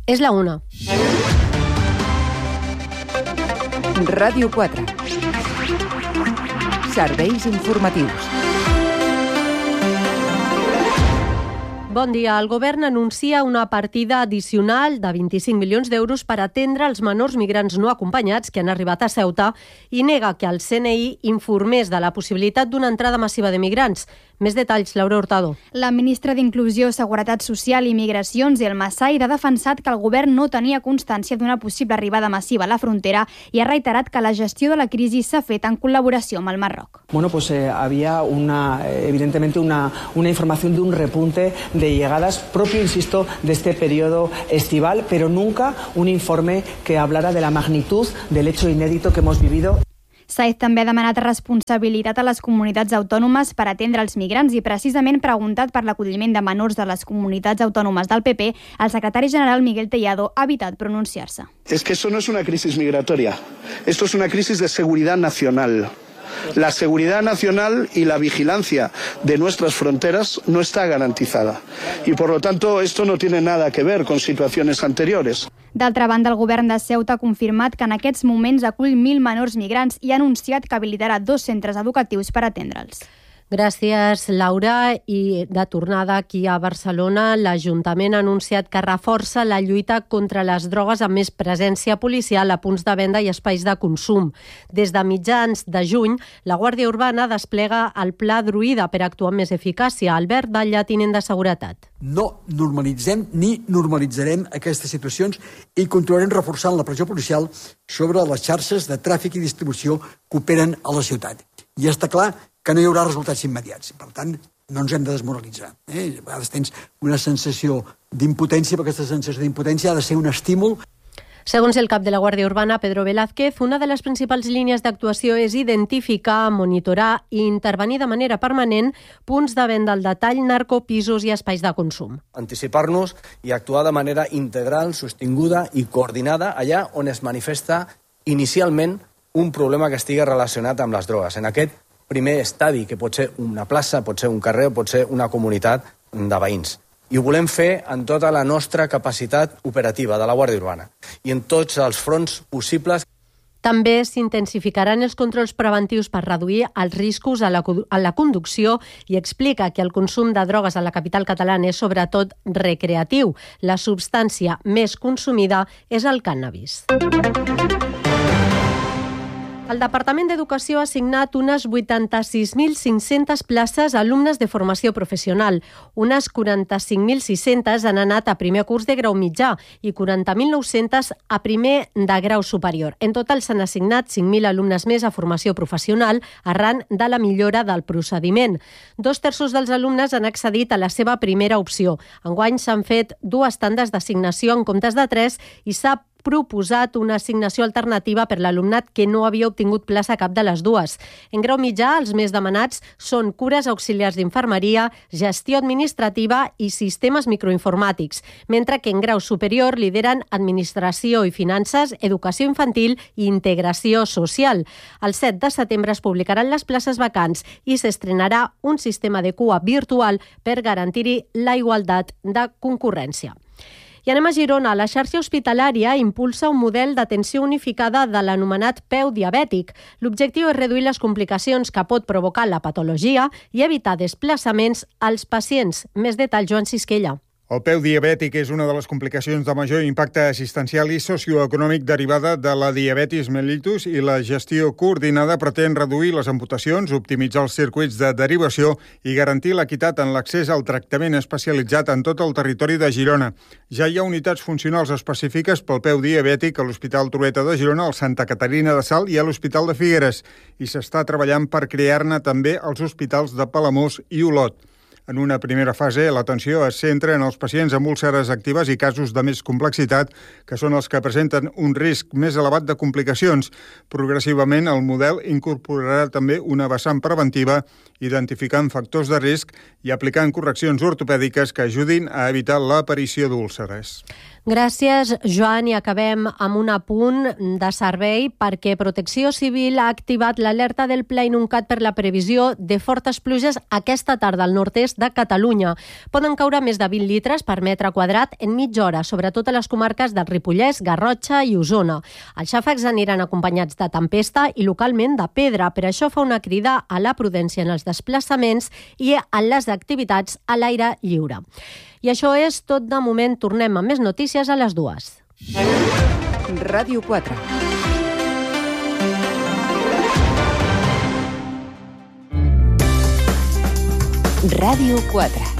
És la 1. Ràdio 4. Serveis informatius. Bon dia. El govern anuncia una partida addicional de 25 milions d'euros per atendre els menors migrants no acompanyats que han arribat a Ceuta i nega que el CNI informés de la possibilitat d'una entrada massiva de migrants. Més detalls, Laura Hurtado. La ministra d'Inclusió, Seguretat Social i Migracions, Elma Said, ha defensat que el govern no tenia constància d'una possible arribada massiva a la frontera i ha reiterat que la gestió de la crisi s'ha fet en col·laboració amb el Marroc. Había evidentemente una información de un repunte de llegadas propio, insisto, de este periodo estival, pero nunca un informe que hablara de la magnitud del hecho inédito que hemos vivido. Said també ha demanat responsabilitat a les comunitats autònomes per atendre els migrants i precisament preguntat per l'acolliment de menors de les comunitats autònomes del PP, el secretari general Miguel Tellado ha evitat pronunciar-se. Es que eso no es una crisis migratoria, esto es una crisis de seguridad nacional. La seguridad nacional y la vigilancia de nuestras fronteras no está garantizada y por lo tanto esto no tiene nada que ver con situaciones anteriores. D'altra banda, el govern de Ceuta ha confirmat que en aquests moments acull 1.000 menors migrants i ha anunciat que habilitarà 2 centres educatius per atendre'ls. Gràcies, Laura. I de tornada aquí a Barcelona, l'Ajuntament ha anunciat que reforça la lluita contra les drogues amb més presència policial a punts de venda i espais de consum. Des de mitjans de juny, la Guàrdia Urbana desplega el Pla Druida per actuar amb més eficàcia. Albert Batlle, tinent de Seguretat. No normalitzem ni normalitzarem aquestes situacions i continuarem reforçant la pressió policial sobre les xarxes de tràfic i distribució que operen a la ciutat. I està clar que no hi haurà resultats immediats. Per tant, no ens hem de desmoralitzar. A vegades tens una sensació d'impotència, però aquesta sensació d'impotència ha de ser un estímul. Segons el cap de la Guàrdia Urbana, Pedro Velázquez, una de les principals línies d'actuació és identificar, monitorar i intervenir de manera permanent punts de venda al detall, narcopisos i espais de consum. Anticipar-nos i actuar de manera integral, sostinguda i coordinada allà on es manifesta inicialment un problema que estigui relacionat amb les drogues. En aquest primer estadi, que pot ser una plaça, pot ser un carrer, pot ser una comunitat de veïns. I ho volem fer en tota la nostra capacitat operativa de la Guàrdia Urbana i en tots els fronts possibles. També s'intensificaran els controls preventius per reduir els riscos a la conducció i explica que el consum de drogues a la capital catalana és sobretot recreatiu. La substància més consumida és el cànnabis. El Departament d'Educació ha assignat unes 86.500 places a alumnes de formació professional. Unes 45.600 han anat a primer curs de grau mitjà i 40.900 a primer de grau superior. En total s'han assignat 5.000 alumnes més a formació professional arran de la millora del procediment. 2/3 dels alumnes han accedit a la seva primera opció. Enguany s'han fet 2 tandes d'assignació en comptes de 3 i s'ha proposat una assignació alternativa per l'alumnat que no havia obtingut plaça a cap de les dues. En grau mitjà, els més demanats són cures auxiliars d'infermeria, gestió administrativa i sistemes microinformàtics, mentre que en grau superior lideren administració i finances, educació infantil i integració social. El 7 de setembre es publicaran les places vacants i s'estrenarà un sistema de cua virtual per garantir-hi la igualtat de concurrència. I anem a Girona. La xarxa hospitalària impulsa un model d'atenció unificada de l'anomenat peu diabètic. L'objectiu és reduir les complicacions que pot provocar la patologia i evitar desplaçaments als pacients. Més detall, Joan Sisquella. El peu diabètic és una de les complicacions de major impacte assistencial i socioeconòmic derivada de la diabetis mellitus i la gestió coordinada pretén reduir les amputacions, optimitzar els circuits de derivació i garantir l'equitat en l'accés al tractament especialitzat en tot el territori de Girona. Ja hi ha unitats funcionals específiques pel peu diabètic a l'Hospital Trueta de Girona, al Santa Caterina de Salt i a l'Hospital de Figueres, i s'està treballant per crear-ne també als hospitals de Palamós i Olot. En una primera fase, l'atenció es centra en els pacients amb úlceres actives i casos de més complexitat, que són els que presenten un risc més elevat de complicacions. Progressivament, el model incorporarà també una vessant preventiva, identificant factors de risc i aplicant correccions ortopèdiques que ajudin a evitar l'aparició d'úlceres. Gràcies, Joan, i acabem amb un apunt de servei perquè Protecció Civil ha activat l'alerta del Pla Inuncat per la previsió de fortes pluges aquesta tarda al nord-est de Catalunya. Poden caure més de 20 litres per metre quadrat en mitja hora, sobretot a les comarques del Ripollès, Garrotxa i Osona. Els xàfecs aniran acompanyats de tempesta i localment de pedra. Per això fa una crida a la prudència en els desplaçaments i en les activitats a l'aire lliure. I això és tot de moment. Tornem amb més notícies a les 2. Ràdio 4. Ràdio 4.